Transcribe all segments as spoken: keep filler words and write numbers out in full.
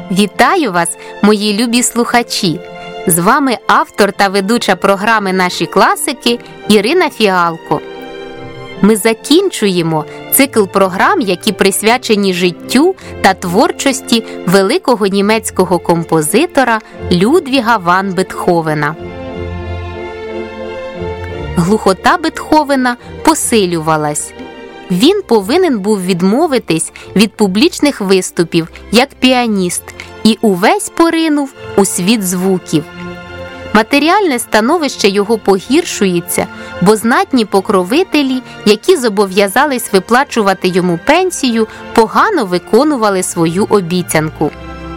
Вітаю вас, мої любі слухачі! З вами автор та ведуча програми «Наші класики» Ірина Фіалко. Ми закінчуємо цикл програм, які присвячені життю та творчості великого німецького композитора Людвіга ван Бетховена. Глухота Бетховена посилювалась. Він повинен був відмовитись від публічних виступів як піаніст і увесь поринув у світ звуків. Матеріальне становище його погіршується, бо знатні покровителі, які зобов'язались виплачувати йому пенсію, погано виконували свою обіцянку.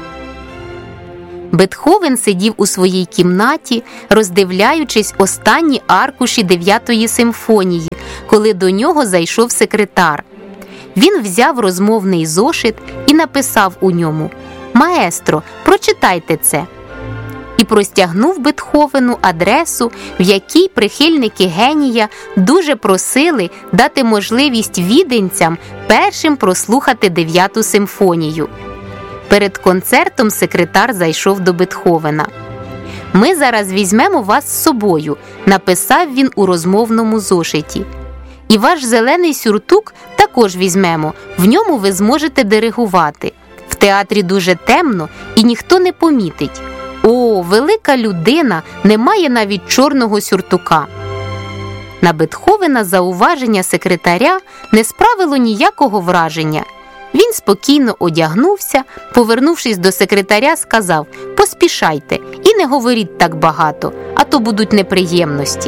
Бетховен сидів у своїй кімнаті, роздивляючись останні аркуші дев'ятої симфонії, коли до нього зайшов секретар. Він взяв розмовний зошит і написав у ньому: «Маестро, прочитайте це». І простягнув Бетховену адресу, в якій прихильники генія дуже просили дати можливість віденцям першим прослухати дев'яту симфонію. Перед концертом секретар зайшов до Бетховена. «Ми зараз візьмемо вас з собою», – написав він у розмовному зошиті. «І ваш зелений сюртук також візьмемо, в ньому ви зможете диригувати. В театрі дуже темно і ніхто не помітить. О, велика людина не має навіть чорного сюртука». На Бетховена зауваження секретаря не справило ніякого враження. Він спокійно одягнувся, повернувшись до секретаря, сказав: «Поспішайте і не говоріть так багато, а то будуть неприємності».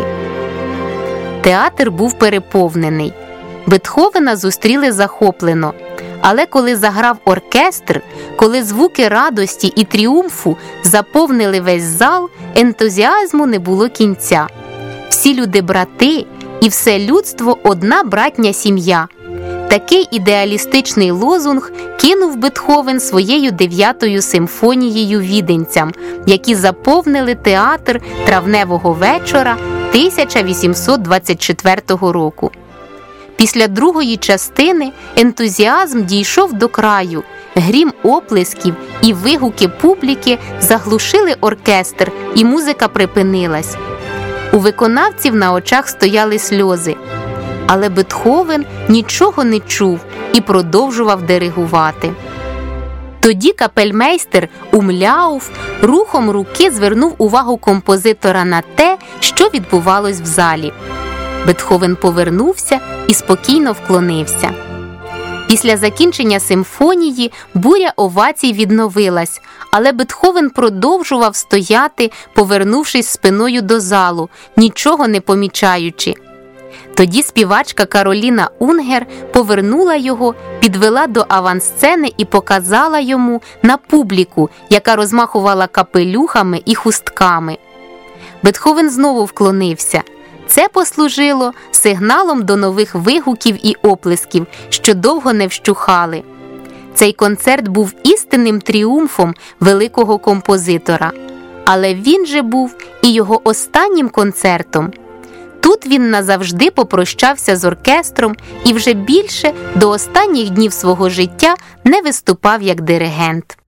Театр був переповнений. Бетховена зустріли захоплено. Але коли заграв оркестр, коли звуки радості і тріумфу заповнили весь зал, ентузіазму не було кінця. Всі люди брати, і все людство одна братня сім'я. Такий ідеалістичний лозунг кинув Бетховен своєю дев'ятою симфонією віденцям, які заповнили театр травневого вечора тисяча вісімсот двадцять четвертого року. Після другої частини ентузіазм дійшов до краю. Грім оплесків і вигуки публіки заглушили оркестр, і музика припинилась. У виконавців на очах стояли сльози. Але Бетховен нічого не чув і продовжував диригувати. Тоді капельмейстер Умляуф рухом руки звернув увагу композитора на те, що відбувалось в залі. Бетховен повернувся і спокійно вклонився. Після закінчення симфонії буря овацій відновилась, але Бетховен продовжував стояти, повернувшись спиною до залу, нічого не помічаючи. Тоді співачка Кароліна Унгер повернула його, підвела до авансцени і показала йому на публіку, яка розмахувала капелюхами і хустками. Бетховен знову вклонився. Це послужило сигналом до нових вигуків і оплесків, що довго не вщухали. Цей концерт був істинним тріумфом великого композитора. Але він же був і його останнім концертом. Тут він назавжди попрощався з оркестром і вже більше до останніх днів свого життя не виступав як диригент.